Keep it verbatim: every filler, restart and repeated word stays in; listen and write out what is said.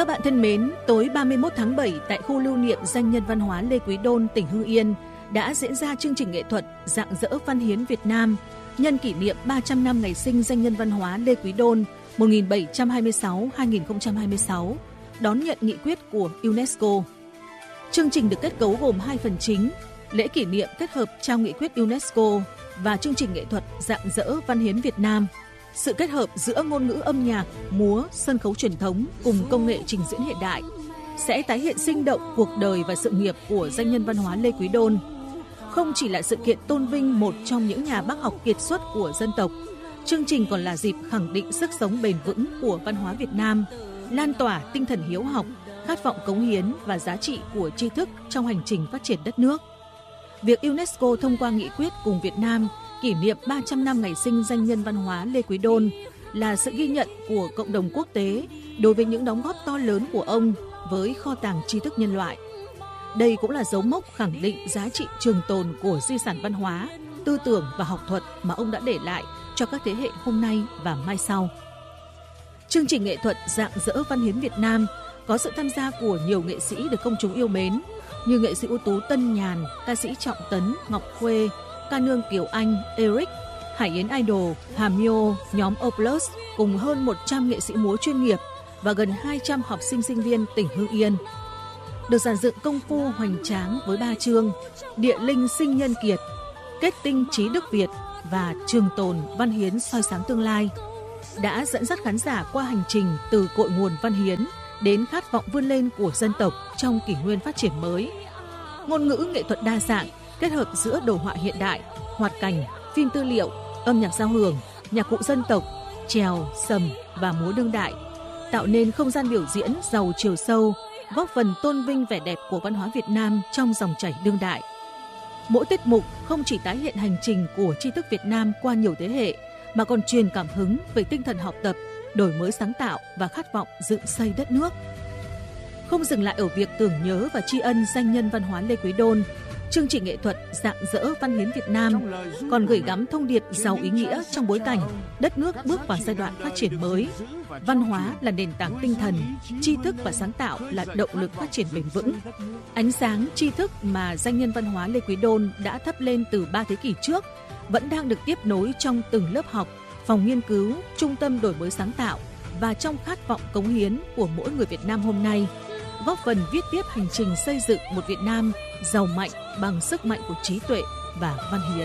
Các bạn thân mến, tối ba mươi mốt tháng bảy tại khu lưu niệm danh nhân văn hóa Lê Quý Đôn, tỉnh Hưng Yên đã diễn ra chương trình nghệ thuật Rạng rỡ văn hiến Việt Nam nhân kỷ niệm ba trăm năm ngày sinh danh nhân văn hóa Lê Quý Đôn một nghìn bảy trăm hai mươi sáu đến hai nghìn không trăm hai mươi sáu, đón nhận nghị quyết của UNESCO. Chương trình được kết cấu gồm hai phần chính, lễ kỷ niệm kết hợp trao nghị quyết UNESCO và chương trình nghệ thuật Rạng rỡ văn hiến Việt Nam. Sự kết hợp giữa ngôn ngữ âm nhạc, múa, sân khấu truyền thống cùng công nghệ trình diễn hiện đại sẽ tái hiện sinh động cuộc đời và sự nghiệp của danh nhân văn hóa Lê Quý Đôn. Không chỉ là sự kiện tôn vinh một trong những nhà bác học kiệt xuất của dân tộc, chương trình còn là dịp khẳng định sức sống bền vững của văn hóa Việt Nam, lan tỏa tinh thần hiếu học, khát vọng cống hiến và giá trị của tri thức trong hành trình phát triển đất nước. Việc UNESCO thông qua nghị quyết cùng Việt Nam kỷ niệm ba trăm năm ngày sinh danh nhân văn hóa Lê Quý Đôn là sự ghi nhận của cộng đồng quốc tế đối với những đóng góp to lớn của ông với kho tàng tri thức nhân loại. Đây cũng là dấu mốc khẳng định giá trị trường tồn của di sản văn hóa, tư tưởng và học thuật mà ông đã để lại cho các thế hệ hôm nay và mai sau. Chương trình nghệ thuật Rạng rỡ văn hiến Việt Nam có sự tham gia của nhiều nghệ sĩ được công chúng yêu mến như nghệ sĩ ưu tú Tân Nhàn, ca sĩ Trọng Tấn, Ngọc Khuê, ca nương Kiều Anh, Eric, Hải Yến Idol, Hà Mio, nhóm O Plus cùng hơn một trăm nghệ sĩ múa chuyên nghiệp và gần hai trăm học sinh sinh viên tỉnh Hưng Yên. Được dàn dựng công phu hoành tráng với ba chương: Địa linh sinh nhân kiệt, Kết tinh trí đức Việt và Trường tồn văn hiến soi sáng tương lai, đã dẫn dắt khán giả qua hành trình từ cội nguồn văn hiến đến khát vọng vươn lên của dân tộc trong kỷ nguyên phát triển mới. Ngôn ngữ nghệ thuật đa dạng kết hợp giữa đồ họa hiện đại, hoạt cảnh, phim tư liệu, âm nhạc giao hưởng, nhạc cụ dân tộc, chèo, sầm và múa đương đại, tạo nên không gian biểu diễn giàu chiều sâu, góp phần tôn vinh vẻ đẹp của văn hóa Việt Nam trong dòng chảy đương đại. Mỗi tiết mục không chỉ tái hiện hành trình của tri thức Việt Nam qua nhiều thế hệ, mà còn truyền cảm hứng về tinh thần học tập, đổi mới sáng tạo và khát vọng dựng xây đất nước. Không dừng lại ở việc tưởng nhớ và tri ân danh nhân văn hóa Lê Quý Đôn, chương trình nghệ thuật Rạng rỡ văn hiến Việt Nam còn gửi gắm thông điệp giàu ý nghĩa trong bối cảnh đất nước bước vào giai đoạn phát triển mới. Văn hóa là nền tảng tinh thần, tri thức và sáng tạo là động lực phát triển bền vững. Ánh sáng tri thức mà danh nhân văn hóa Lê Quý Đôn đã thắp lên từ ba thế kỷ trước vẫn đang được tiếp nối trong từng lớp học, phòng nghiên cứu, trung tâm đổi mới sáng tạo và trong khát vọng cống hiến của mỗi người Việt Nam hôm nay, góp phần viết tiếp hành trình xây dựng một Việt Nam giàu mạnh bằng sức mạnh của trí tuệ và văn hiến.